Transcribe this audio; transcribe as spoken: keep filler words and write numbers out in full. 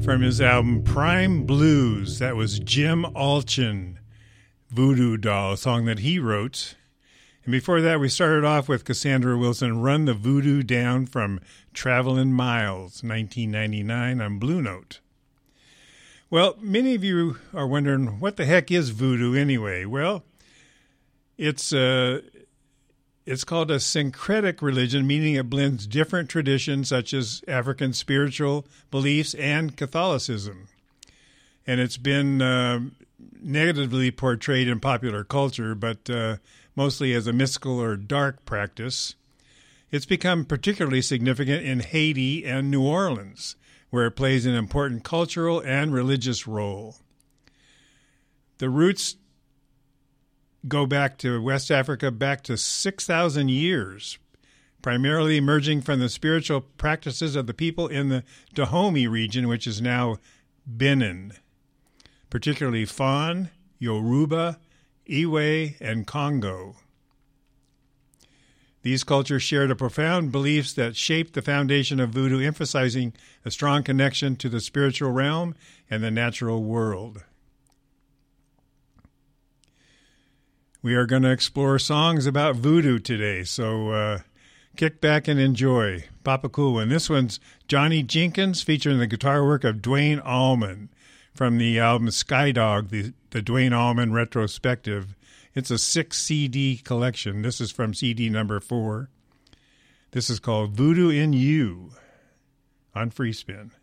From his album Prime Blues, that was Jim Alchin, Voodoo Doll, a song that he wrote. And before that, we started off with Cassandra Wilson, Run the Voodoo Down from Travelin' Miles, nineteen ninety-nine on Blue Note. Well, many of you are wondering, what the heck is voodoo anyway? Well, it's uh, it's called a syncretic religion, meaning it blends different traditions such as African spiritual beliefs and Catholicism. And it's been uh, negatively portrayed in popular culture, but uh, mostly as a mystical or dark practice. It's become particularly significant in Haiti and New Orleans, where it plays an important cultural and religious role. The roots go back to West Africa, back to six thousand years, primarily emerging from the spiritual practices of the people in the Dahomey region, which is now Benin, particularly Fon, Yoruba, Iwe, and Congo. These cultures shared a profound beliefs that shaped the foundation of voodoo, emphasizing a strong connection to the spiritual realm and the natural world. We are going to explore songs about voodoo today, so uh, kick back and enjoy. Papa Cool One. This one's Johnny Jenkins, featuring the guitar work of Duane Allman from the album Skydog, the, the Duane Allman Retrospective. It's a six C D collection. This is from C D number four. This is called Voodoo in You on Free Spin.